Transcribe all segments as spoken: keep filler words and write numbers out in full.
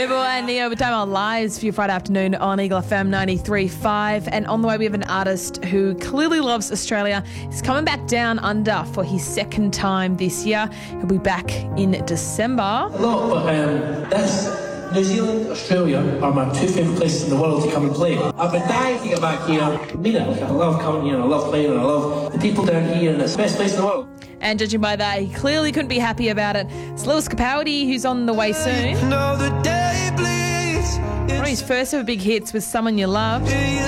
Nibble and Neo with Time Our Lives for your Friday afternoon on Eagle F M ninety-three point five. And on the way, we have an artist who clearly loves Australia. He's coming back down under for his second time this year. He'll be back in December. A lot, but um, that's... New Zealand, Australia are my two favourite places in the world to come and play. I've been dying to get back here. I mean it. I love coming here, and I love playing, and I love the people down here, and it's the best place in the world. And judging by that, he clearly couldn't be happy about it. It's Lewis Capaldi, who's on the way soon. One of his first ever big hits was Someone You Loved.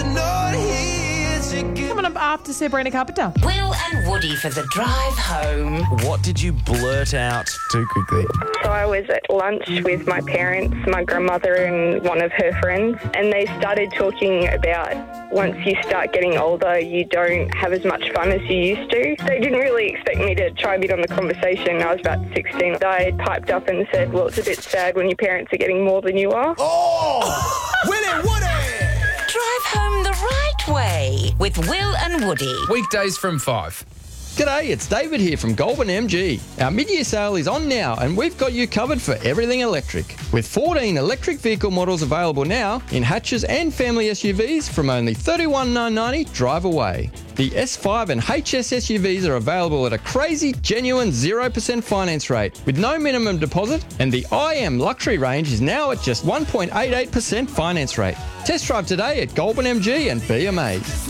Coming up after Sabrina Carpenter. Will and Woody for the drive home. What did you blurt out too quickly? So I was at lunch with my parents, my grandmother and one of her friends, and they started talking about once you start getting older, you don't have as much fun as you used to. They didn't really expect me to chime in on the conversation. I was about sixteen. I piped up and said, well, it's a bit sad when your parents are getting more than you are. Oh! Willie Woody! Drive home the right way with Will and Woody. Weekdays from five. G'day, it's David here from Goulburn M G. Our mid-year sale is on now and we've got you covered for everything electric. With fourteen electric vehicle models available now in hatches and family S U Vs from only thirty-one thousand nine hundred ninety dollars drive away. The S five and H S S U Vs are available at a crazy, genuine zero percent finance rate with no minimum deposit, and the I M luxury range is now at just one point eight eight percent finance rate. Test drive today at Goulburn M G and be amazed.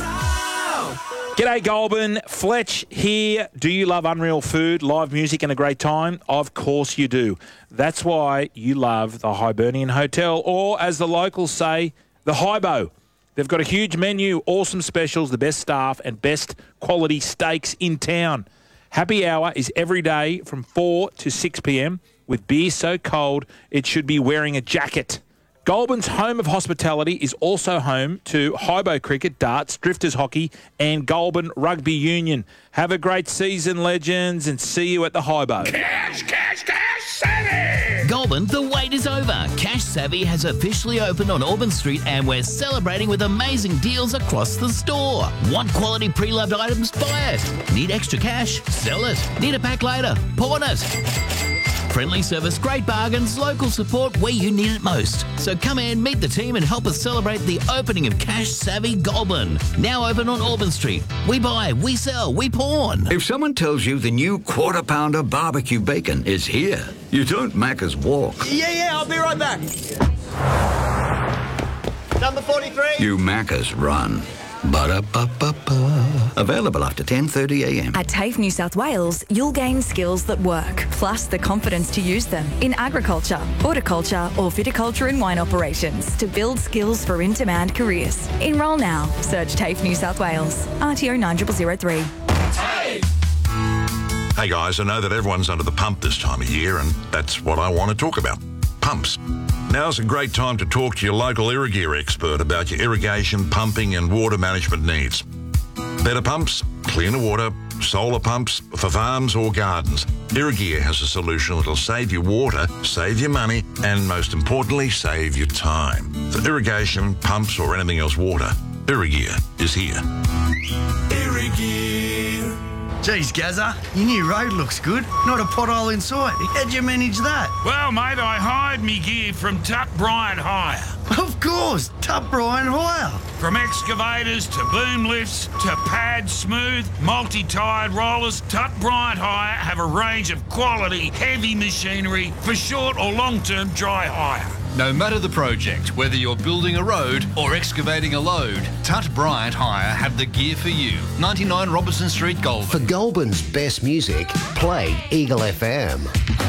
G'day Goulburn, Fletch here. Do you love unreal food, live music and a great time? Of course you do. That's why you love the Hibernian Hotel, or as the locals say, the Hibo. They've got a huge menu, awesome specials, the best staff and best quality steaks in town. Happy hour is every day from four to six p m with beer so cold it should be wearing a jacket. Goulburn's home of hospitality is also home to Hibo Cricket, darts, drifters hockey and Goulburn Rugby Union. Have a great season, legends, and see you at the Hibo. Cash, cash, cash, savvy! Goulburn, the wait is over. Cash Savvy has officially opened on Auburn Street and we're celebrating with amazing deals across the store. Want quality pre-loved items? Buy it. Need extra cash? Sell it. Need a pack later? Pawn it. Friendly service, great bargains, local support where you need it most. So come in, meet the team and help us celebrate the opening of Cash Savvy Goulburn. Now open on Auburn Street. We buy, we sell, we pawn. If someone tells you the new Quarter Pounder barbecue bacon is here, you don't Macca's walk. Yeah, yeah, I'll be right back. Number forty-three. You Macca's run. Ba-da-ba-ba-ba. Available after ten thirty a m. At TAFE New South Wales, you'll gain skills that work, plus the confidence to use them in agriculture, horticulture or viticulture and wine operations to build skills for in-demand careers. Enrol now. Search TAFE New South Wales. R T O nine zero zero zero three. Hey guys, I know that everyone's under the pump this time of year and that's what I want to talk about. Pumps. Now's a great time to talk to your local Irrigear expert about your irrigation, pumping and water management needs. Better pumps, cleaner water, solar pumps for farms or gardens. Irrigear has a solution that'll save you water, save you money and most importantly, save you time. For irrigation, pumps or anything else water, Irrigear is here. Irrigear. Geez, Gazza, your new road looks good. Not a pothole in sight. How'd you manage that? Well, mate, I hired me gear from Tuck Bryant Hire. Of course, Tuck Bryant Hire. From excavators to boom lifts to pad smooth, multi-tired rollers, Tuck Bryant Hire have a range of quality, heavy machinery for short or long-term dry hire. No matter the project, whether you're building a road or excavating a load, Tutt Bryant Hire have the gear for you. ninety-nine Robertson Street, Goulburn. For Goulburn's best music, play Eagle F M.